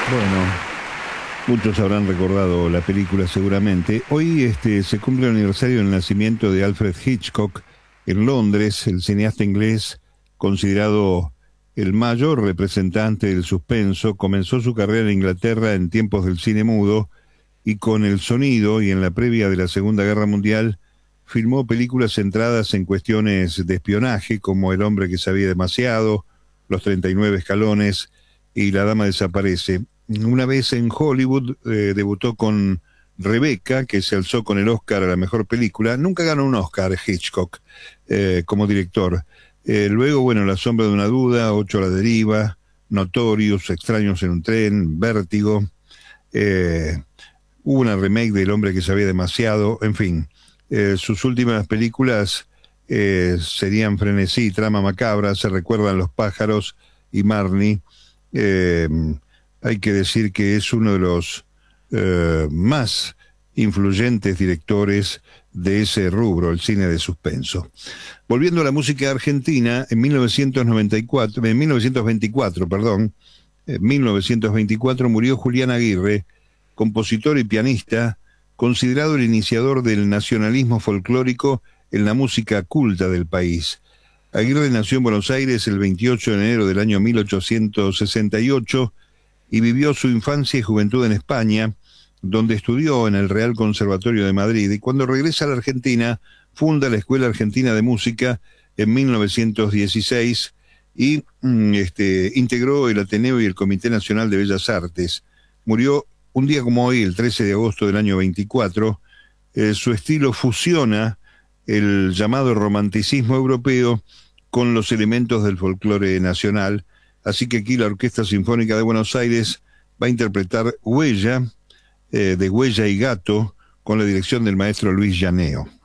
Bueno, muchos habrán recordado la película seguramente. Hoy se cumple el aniversario del nacimiento de Alfred Hitchcock en Londres, el cineasta inglés considerado el mayor representante del suspenso. Comenzó su carrera en Inglaterra en tiempos del cine mudo y con el sonido y en la previa de la Segunda Guerra Mundial filmó películas centradas en cuestiones de espionaje como El hombre que sabía demasiado, Los 39 escalones y La dama desaparece. Una vez en Hollywood debutó con Rebecca, que se alzó con el Oscar a la mejor película. Nunca ganó un Oscar Hitchcock como director. Luego, bueno, La sombra de una duda, Ocho a la deriva, Notorious, Extraños en un tren, Vértigo. Eh, Hubo una remake del hombre que sabía demasiado, en fin. Sus últimas películas serían Frenesí, Trama macabra, Se recuerdan los pájaros y Marnie. Eh, Hay que decir que es uno de los más influyentes directores de ese rubro, el cine de suspenso. Volviendo a la música argentina, en 1994, en 1924, perdón, en 1924 murió Julián Aguirre, compositor y pianista, considerado el iniciador del nacionalismo folclórico en la música culta del país. Aguirre nació en Buenos Aires el 28 de enero del año 1868 y vivió su infancia y juventud en España, donde estudió en el Real Conservatorio de Madrid, y cuando regresa a la Argentina funda la Escuela Argentina de Música en 1916 y integró el Ateneo y el Comité Nacional de Bellas Artes. Murió un día como hoy, el 13 de agosto del año 24. Su estilo fusiona el llamado romanticismo europeo con los elementos del folclore nacional. Así que aquí la Orquesta Sinfónica de Buenos Aires va a interpretar Huella, de Huella y Gato, con la dirección del maestro Luis Llaneo.